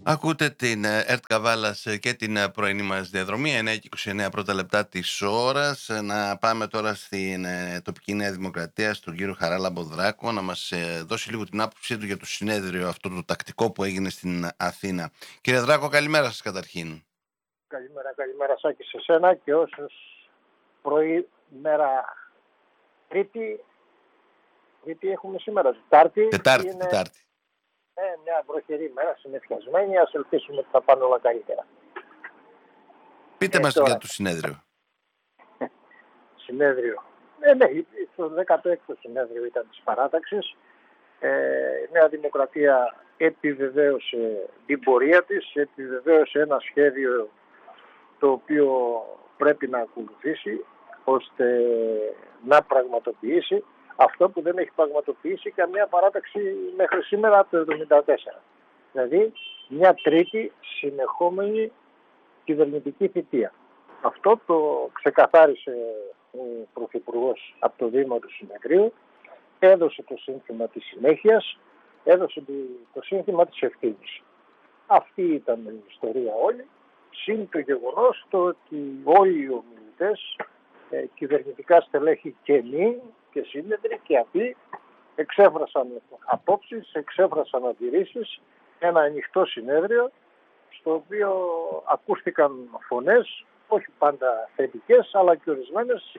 Ακούτε την ΕΡΤ Καβάλας και την πρωινή μας διαδρομή, 9 και 29 πρώτα λεπτά της ώρας. Να πάμε τώρα στην τοπική Νέα Δημοκρατία, στον κύριο Χαράλαμπο Δράκο, να μας δώσει λίγο την άποψή του για το συνέδριο αυτό το τακτικό που έγινε στην Αθήνα. Κύριε Δράκο, καλημέρα σας καταρχήν. Καλημέρα Σάκη σε σένα και όσους πρωί μέρα Τρίτη έχουμε σήμερα, Τετάρτη. Μια βροχερή μέρα, συνεφιασμένη, ας ελπίσουμε ότι θα πάνε όλα καλύτερα. Πείτε μας τώρα, για το συνέδριο. Συνέδριο. Ναι, το 16ο συνέδριο ήταν της παράταξης. Η Νέα Δημοκρατία επιβεβαίωσε την πορεία της, επιβεβαίωσε ένα σχέδιο το οποίο πρέπει να ακολουθήσει ώστε να πραγματοποιήσει αυτό που δεν έχει πραγματοποιήσει καμία παράταξη μέχρι σήμερα από το 1974. Δηλαδή μια τρίτη συνεχόμενη κυβερνητική θητεία. Αυτό το ξεκαθάρισε ο Πρωθυπουργός από το βήμα του συνεδρίου, έδωσε το σύνθημα της συνέχειας, έδωσε το σύνθημα της ευθύνης. Αυτή ήταν η ιστορία όλη, συν το γεγονός το ότι όλοι οι ομιλητές, κυβερνητικά στελέχη και μη και σύνεδροι και αυτοί εξέφρασαν απόψεις, εξέφρασαν αντιρρήσεις, ένα ανοιχτό συνέδριο στο οποίο ακούστηκαν φωνές, όχι πάντα θετικές αλλά και ορισμένες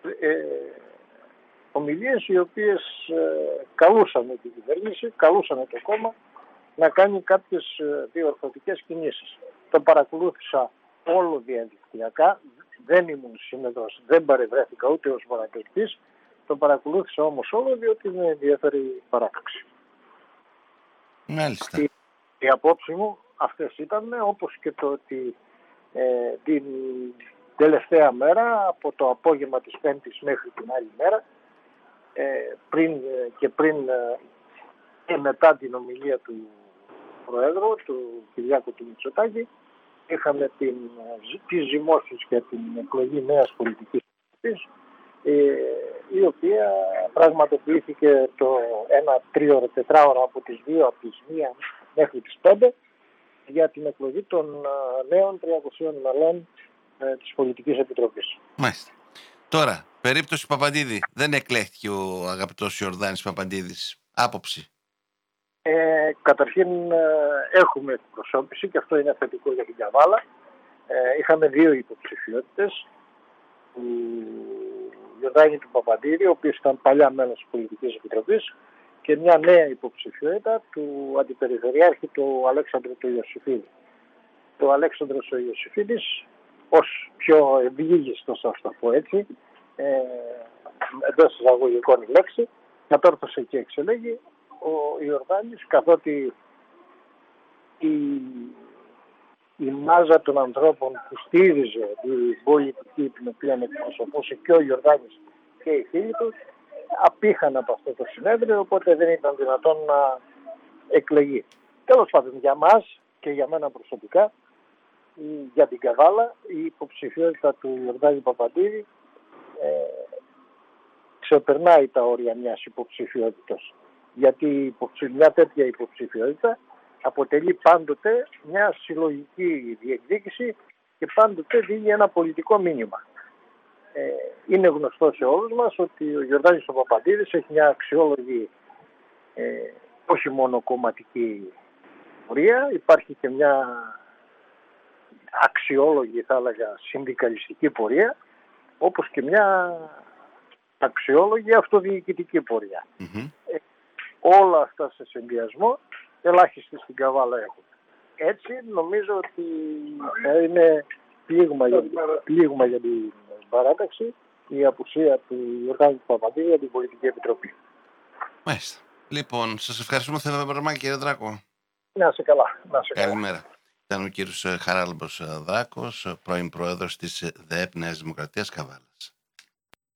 ομιλίες οι οποίες καλούσαν την κυβέρνηση, καλούσαν το κόμμα να κάνει κάποιες διορθωτικές κινήσεις. Το παρακολούθησα όλο διαδικτυακά, δεν ήμουν σύμμετρος, δεν παρευρέθηκα ούτε ως παρακολουθής, το παρακολούθησα όμως όλο διότι με ενδιαφέρει η παράταξη. Μάλιστα. Η απόψη μου αυτές ήταν, όπως και το ότι την τελευταία μέρα, από το απόγευμα της Πέμπτης μέχρι την άλλη μέρα, πριν και μετά την ομιλία του Προέδρου, του Κυριάκου του Μητσοτάκη, είχαμε τις ζυμώσεις για την εκλογή νέας πολιτικής επιτροπής, η οποία πραγματοποιήθηκε το ένα 3ωρο-4ωρο από τις 2, από τις 1 μέχρι τις 5, για την εκλογή των νέων 300 μελών της Πολιτικής Επιτροπής. Μάλιστα. Τώρα, περίπτωση Παπαντίδη. Δεν εκλέχθηκε ο αγαπητός Ιορδάνης Παπαντίδης. Άποψη. Καταρχήν έχουμε εκπροσώπηση και αυτό είναι θετικό για την Καβάλα. Είχαμε 2 υποψηφιότητες. Του Ιορδάνη του Παπαντίδη, ο οποίος ήταν παλιά μέλος της Πολιτικής Επιτροπής, και μια νέα υποψηφιότητα του Αντιπεριφερειάρχη του Αλέξανδρου του Ιωσήφιδη. Το Αλέξανδρος ο Ιωσήφιδης, ως πιο ευγίγιστος, ας το πω έτσι, εντός εισαγωγικών η λέξη, κατόρθωσε και εξελέγει. Ο Ιορδάνης, καθότι η μάζα των ανθρώπων που στήριζε την πολιτική την οποία εκπροσωπούσε και ο Ιορδάνης και οι φίλοι του, απήχαν από αυτό το συνέδριο, οπότε δεν ήταν δυνατόν να εκλεγεί. Τέλος πάντων, για μας και για μένα προσωπικά, για την Καβάλα, η υποψηφιότητα του Ιορδάνη Παπαντίδη ξεπερνάει τα όρια μιας υποψηφιότητας. Γιατί μια τέτοια υποψηφιότητα αποτελεί πάντοτε μια συλλογική διεκδίκηση και πάντοτε δίνει ένα πολιτικό μήνυμα. Είναι γνωστό σε όλους μας ότι ο Ιορδάνης ο Παπαντίδης έχει μια αξιόλογη, όχι μόνο κομματική πορεία, υπάρχει και μια αξιόλογη, θα έλεγα, συνδικαλιστική πορεία, όπως και μια αξιόλογη αυτοδιοικητική πορεία. Όλα αυτά σε συνδυασμό ελάχιστοι στην Καβάλα έχουν. Έτσι νομίζω ότι θα είναι πλήγμα για την παράταξη η απουσία του Ιορδάνη του Παπαντίδη για την Πολιτική Επιτροπή. Μάλιστα. Λοιπόν, σας ευχαριστούμε θερμά κύριε Δράκο. Να είσαι καλά. Καλημέρα. Ήταν ο κύριος Χαράλαμπος Δράκος, πρώην πρόεδρος της ΔΕΕΠ Νέας Δημοκρατίας Καβάλα.